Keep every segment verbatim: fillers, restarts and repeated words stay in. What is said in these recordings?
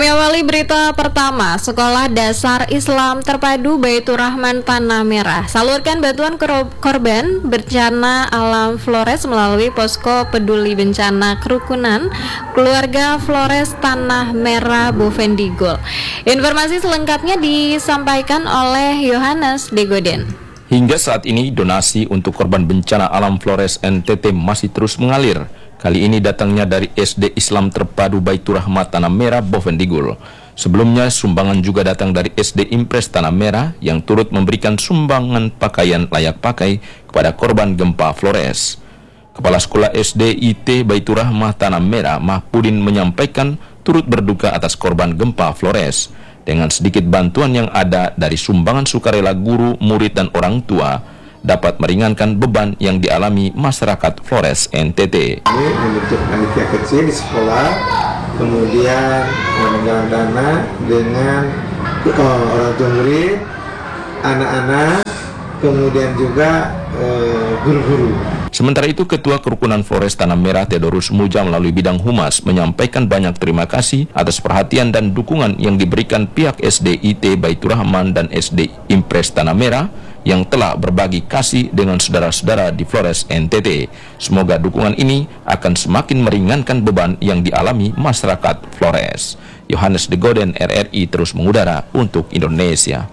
Kami awali berita pertama. Sekolah Dasar Islam Terpadu Baitur Rahman Tanah Merah salurkan bantuan korban bencana alam Flores melalui posko peduli bencana kerukunan keluarga Flores Tanah Merah Bovendigul. Informasi selengkapnya disampaikan oleh Yohanes Degoden. Hingga saat ini donasi untuk korban bencana alam Flores N T T masih terus mengalir. Kali ini datangnya dari S D Islam Terpadu Baitur Rahman Tanah Merah Bovendigul. Sebelumnya sumbangan juga datang dari S D Impres Tanah Merah yang turut memberikan sumbangan pakaian layak pakai kepada korban gempa Flores. Kepala Sekolah S D I T Baitur Rahman Tanah Merah Mahpudin menyampaikan turut berduka atas korban gempa Flores. Dengan sedikit bantuan yang ada dari sumbangan sukarela guru, murid dan orang tua dapat meringankan beban yang dialami masyarakat Flores N T T. Ini membentuk panitia kecil di sekolah, kemudian menggalang dana dengan oh, orang tua murid, anak-anak, kemudian juga eh, guru-guru. Sementara itu, Ketua Kerukunan Flores Tanah Merah Theodorus Muja melalui bidang humas menyampaikan banyak terima kasih atas perhatian dan dukungan yang diberikan pihak S D I T Baitur Rahman dan S D Impres Tanah Merah yang telah berbagi kasih dengan saudara-saudara di Flores N T T. Semoga dukungan ini akan semakin meringankan beban yang dialami masyarakat Flores. Yohanes Degoden, R R I terus mengudara untuk Indonesia.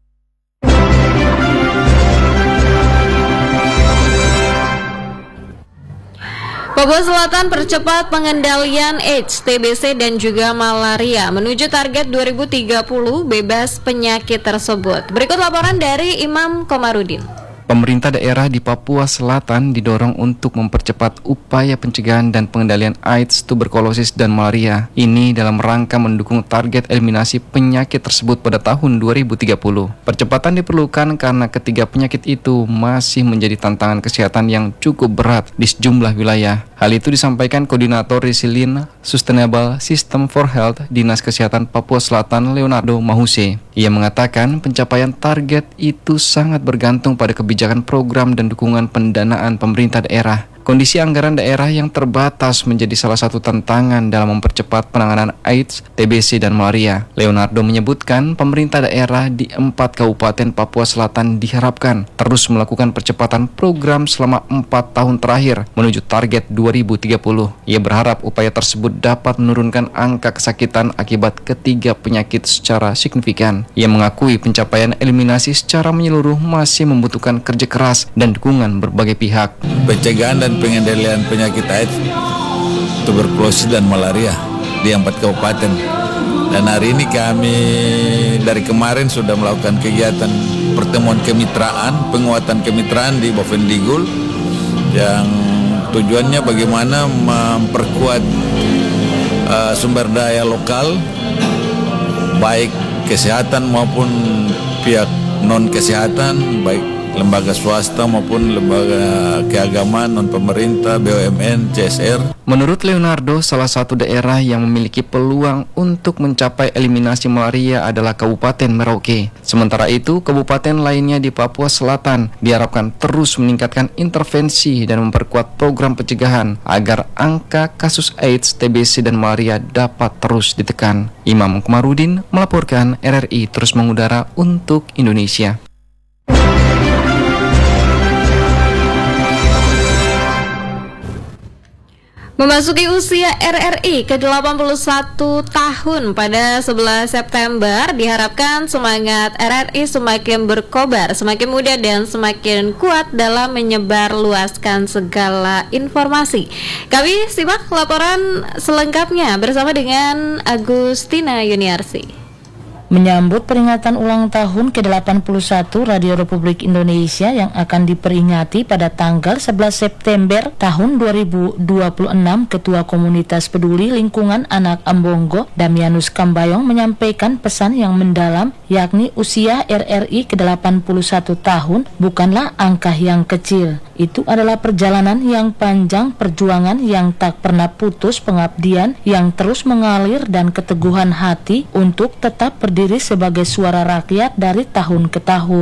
Papua Selatan percepat pengendalian AIDS, T B C dan juga malaria menuju target dua ribu tiga puluh bebas penyakit tersebut. Berikut laporan dari Imam Komarudin. Pemerintah daerah di Papua Selatan didorong untuk mempercepat upaya pencegahan dan pengendalian AIDS, tuberkulosis, dan malaria. Ini dalam rangka mendukung target eliminasi penyakit tersebut pada tahun dua ribu tiga puluh. Percepatan diperlukan karena ketiga penyakit itu masih menjadi tantangan kesehatan yang cukup berat di sejumlah wilayah. Hal itu disampaikan Koordinator Resilient Sustainable System for Health Dinas Kesehatan Papua Selatan Leonardo Mahuse. Ia mengatakan pencapaian target itu sangat bergantung pada kebijakan program dan dukungan pendanaan pemerintah daerah. Kondisi anggaran daerah yang terbatas menjadi salah satu tantangan dalam mempercepat penanganan AIDS, T B C, dan malaria. Leonardo menyebutkan pemerintah daerah di empat kabupaten Papua Selatan diharapkan terus melakukan percepatan program selama empat tahun terakhir menuju target dua ribu tiga puluh. Ia berharap upaya tersebut dapat menurunkan angka kesakitan akibat ketiga penyakit secara signifikan. Ia mengakui pencapaian eliminasi secara menyeluruh masih membutuhkan kerja keras dan dukungan berbagai pihak. Pencegahan dan pengendalian penyakit AIDS, tuberkulosis dan malaria di empat kabupaten. Dan hari ini kami dari kemarin sudah melakukan kegiatan pertemuan kemitraan, penguatan kemitraan di Bovendigul yang tujuannya bagaimana memperkuat uh, sumber daya lokal, baik kesehatan maupun pihak non kesehatan, baik lembaga swasta maupun lembaga keagamaan non pemerintah, B U M N, C S R. Menurut Leonardo, salah satu daerah yang memiliki peluang untuk mencapai eliminasi malaria adalah Kabupaten Merauke. Sementara itu, kabupaten lainnya di Papua Selatan diharapkan terus meningkatkan intervensi dan memperkuat program pencegahan agar angka kasus AIDS, T B C, dan malaria dapat terus ditekan. Imam Komarudin melaporkan, R R I terus mengudara untuk Indonesia. Memasuki usia R R I ke delapan puluh satu tahun pada sebelas September, diharapkan semangat R R I semakin berkobar, semakin muda dan semakin kuat dalam menyebar luaskan segala informasi. Kami simak laporan selengkapnya bersama dengan Agustina Yuniarsi. Menyambut peringatan ulang tahun ke delapan puluh satu Radio Republik Indonesia yang akan diperingati pada tanggal sebelas September tahun dua ribu dua puluh enam, Ketua Komunitas Peduli Lingkungan Anak Ambonggo, Damianus Kambayong, menyampaikan pesan yang mendalam, yakni usia R R I ke delapan puluh satu tahun bukanlah angka yang kecil. Itu adalah perjalanan yang panjang, perjuangan yang tak pernah putus, pengabdian yang terus mengalir, dan keteguhan hati untuk tetap berdiri sebagai suara rakyat dari tahun ke tahun.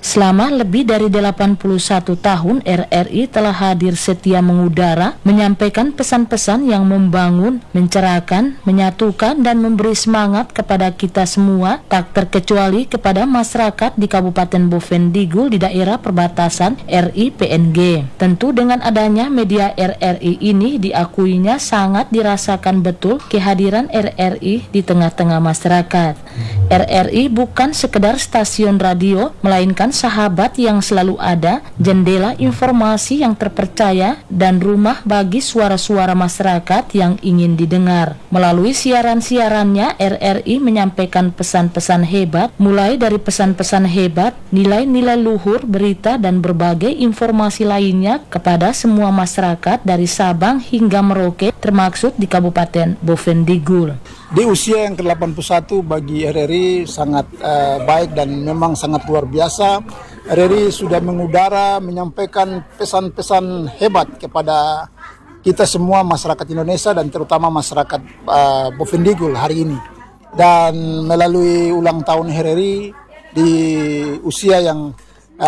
Selama lebih dari delapan puluh satu tahun, R R I telah hadir setia mengudara, menyampaikan pesan-pesan yang membangun, mencerahkan, menyatukan, dan memberi semangat kepada kita semua, tak terkecuali kepada masyarakat di Kabupaten Bovendigul di daerah perbatasan R I P N G. Tentu dengan adanya media R R I ini diakuinya sangat dirasakan betul kehadiran R R I di tengah-tengah masyarakat. R R I bukan sekedar stasiun radio, melainkan sahabat yang selalu ada, jendela informasi yang terpercaya, dan rumah bagi suara-suara masyarakat yang ingin didengar. Melalui siaran-siarannya, R R I menyampaikan pesan-pesan hebat, mulai dari pesan-pesan hebat, nilai-nilai luhur, berita, dan berbagai informasi lainnya kepada semua masyarakat dari Sabang hingga Merauke, termaksud di Kabupaten Bovendigul. Di usia yang ke delapan puluh satu bagi R R I sangat uh, baik dan memang sangat luar biasa. R R I sudah mengudara menyampaikan pesan-pesan hebat kepada kita semua masyarakat Indonesia dan terutama masyarakat uh, Bovendigul hari ini. Dan melalui ulang tahun R R I di usia yang